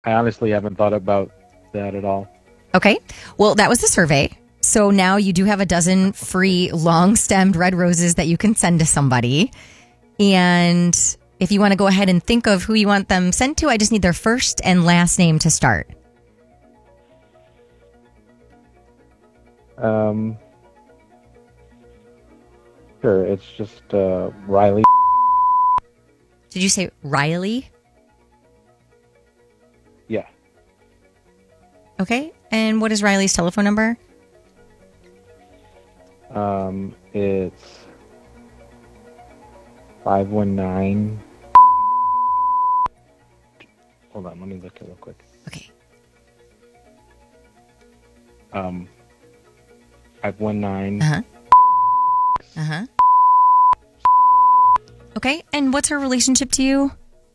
I honestly haven't thought about that at all. Okay. Well, that was the survey. So now you do have a dozen free long-stemmed red roses that you can send to somebody. And if you want to go ahead and think of who you want them sent to, I just need their first and last name to start. Sure, it's just Riley. Did you say Riley? Yeah. Okay. And what is Riley's telephone number? It's 519. Hold on, let me look it real quick. Okay. 519. Uh-huh. Okay. And what's her relationship to you?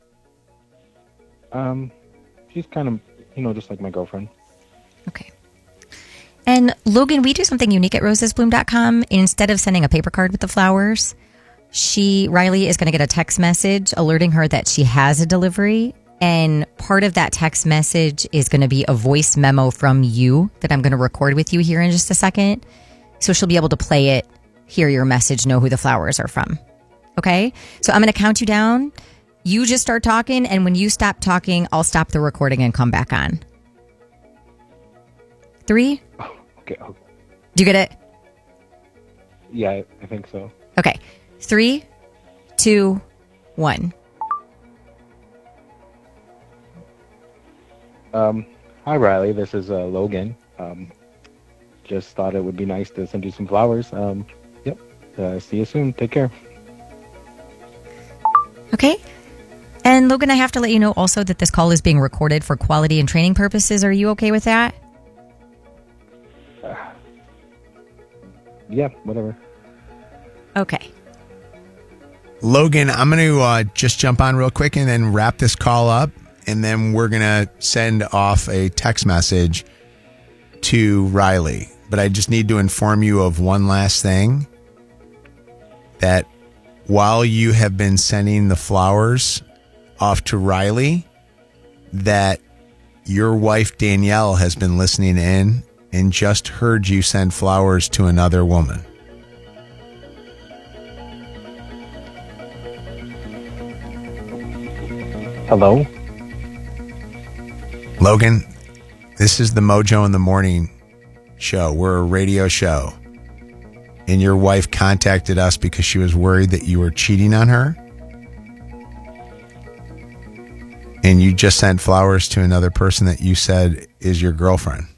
She's kind of, just like my girlfriend. Okay. And Logan, we do something unique at rosesbloom.com. Instead of sending a paper card with the flowers, Riley is going to get a text message alerting her that she has a delivery. And part of that text message is going to be a voice memo from you that I'm going to record with you here in just a second. So she'll be able to play it, hear your message, know who the flowers are from. Okay? So I'm going to count you down. You just start talking, and when you stop talking, I'll stop the recording and come back on. 3. Okay. Do you get it? Yeah, I think so. Okay. 3, 2, 1. Hi, Riley. This is Logan. Just thought it would be nice to send you some flowers. Yep. See you soon. Take care. Okay. And Logan, I have to let you know also that this call is being recorded for quality and training purposes. Are you okay with that? Yeah, whatever. Okay. Logan, I'm going to just jump on real quick and then wrap this call up. And then we're going to send off a text message to Riley. But I just need to inform you of one last thing. That while you have been sending the flowers off to Riley, that your wife Danielle has been listening in and just heard you send flowers to another woman. Hello? Logan, this is the Mojo in the Morning show. We're a radio show. And your wife contacted us because she was worried that you were cheating on her. And you just sent flowers to another person that you said is your girlfriend.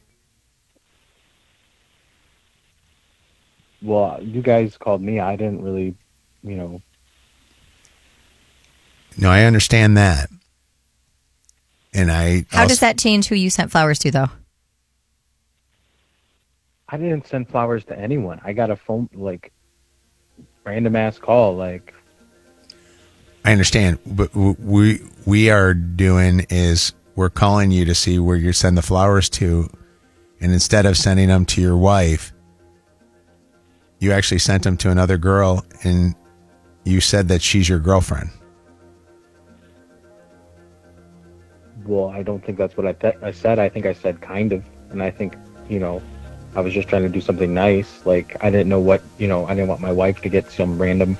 Well, you guys called me. I didn't really, No, I understand that. And How does that change who you sent flowers to, though? I didn't send flowers to anyone. I got a phone, random ass call, I understand, but we are doing is we're calling you to see where you send the flowers to, and instead of sending them to your wife, you actually sent them to another girl, and you said that she's your girlfriend. Well, I don't think that's what I said. I think I said kind of, and I think, I was just trying to do something nice. I didn't know what, I didn't want my wife to get some random,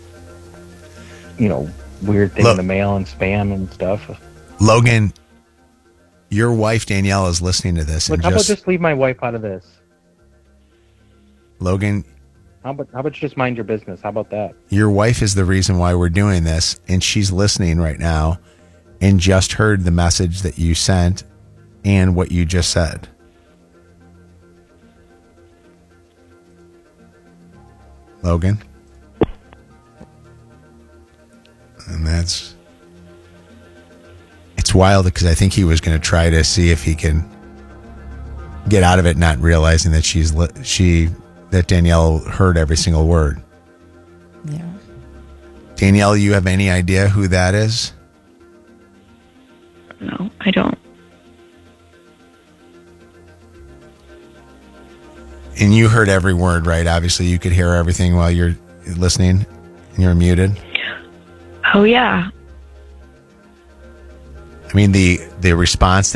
weird thing in the mail and spam and stuff. Logan, your wife Danielle is listening to this. Look, how about just leave my wife out of this? Logan, how about you just mind your business? How about that? Your wife is the reason why we're doing this, and she's listening right now and just heard the message that you sent and what you just said. Logan? And it's wild because I think he was going to try to see if he can get out of it, not realizing that that Danielle heard every single word. Yeah. Danielle, you have any idea who that is? No, I don't. And you heard every word, right? Obviously, you could hear everything while you're listening and you're muted. Oh, yeah. I mean, the response